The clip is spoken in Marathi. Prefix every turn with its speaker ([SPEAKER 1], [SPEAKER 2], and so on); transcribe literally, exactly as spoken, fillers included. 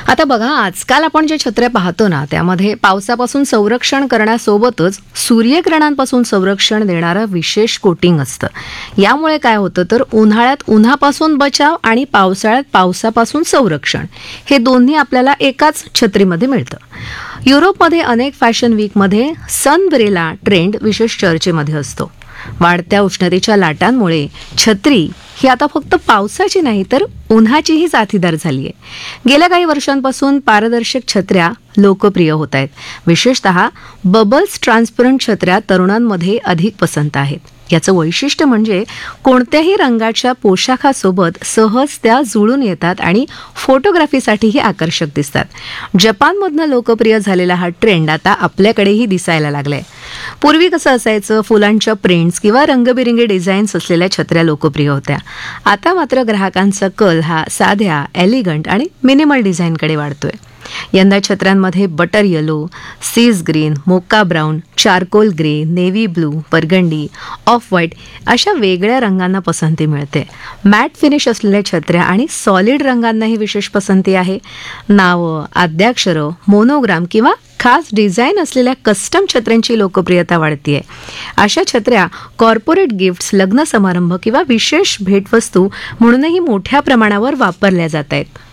[SPEAKER 1] आता बघा, आजकाल आपण जे छत्र्या पाहतो ना, त्यामध्ये पावसापासून संरक्षण करण्यासोबतच सूर्यकिरणांपासून संरक्षण देणारं विशेष कोटिंग असतं. यामुळे काय होतं तर उन्हाळ्यात उन्हापासून बचाव आणि पावसाळ्यात पावसापासून संरक्षण हे दोन्ही आपल्याला एकाच छत्रीमध्ये मिळतं. युरोपमध्ये अनेक फॅशन वीकमध्ये सनब्रेला ट्रेंड विशेष चर्चेमध्ये असतो. वाढत्या उष्णतेच्या लाटांमुळे छत्री ही आता फक्त पावसाची नाही तर उन्हाचीही साथीदार झाली आहे. गेल्या काही वर्षांपासून पारदर्शक छत्र्या लोकप्रिय होत आहेत. विशेषतः बबल्स ट्रान्सपरंट छत्र्या तरुणांमध्ये अधिक पसंत आहेत. याचं वैशिष्ट्य म्हणजे कोणत्याही रंगाच्या पोशाखासोबत सहज त्या जुळून येतात आणि फोटोग्राफीसाठीही आकर्षक दिसतात. जपानमधनं लोकप्रिय झालेला हा ट्रेंड आता आपल्याकडेही दिसायला लागलाय. पूर्वी कसं असायचं, फुलांच्या प्रिंट्स किंवा रंगबिरंगी डिझाईन्स असलेल्या छत्र्या लोकप्रिय होत्या. आता मात्र ग्राहकांचा कल हा साध्या, एलिगंट आणि मिनिमल डिझाईनकडे वाढतोय. यंदा छत्र्यांमध्ये बटर येलो, सीज ग्रीन, मोका brown, charcoal grey, navy blue, burgundy, off white अशा वेगळ्या रंगांना पसंती मिळते. मॅट फिनिश असलेल्या छत्र्या आणि सॉलिड रंगांनाही विशेष पसंती आहे. नावं, आद्याक्षरं, मोनोग्राम किंवा खास डिझाईन असलेल्या कस्टम छत्र्यांची लोकप्रियता वाढतीये. अशा छत्र्या कॉर्पोरेट गिफ्ट्स, लग्न समारंभ किंवा विशेष भेटवस्तू म्हणूनही मोठ्या प्रमाणावर वापरल्या जात आहेत.